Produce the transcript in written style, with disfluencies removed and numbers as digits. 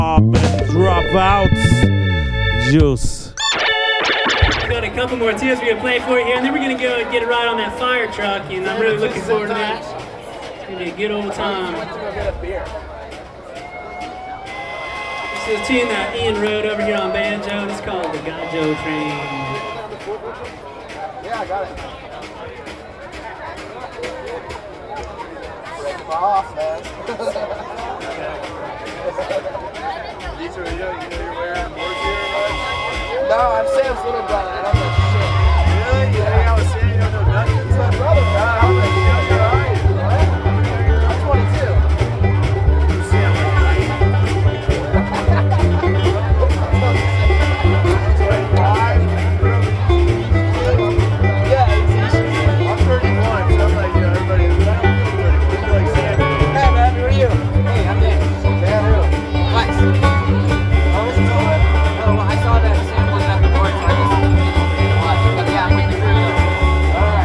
and Dropouts. Juice. We've got a couple more tunes we're going to play for you here, and then we're going to go and get a ride on that fire truck, and I'm really looking forward to that. It's going to be a good old time. This is a tune that Ian wrote over here on banjo. It's called the Gajo Train. Yeah, I got it. Break them off, man. You know you're wearing boards here, right? No, I'm Sam's little brother.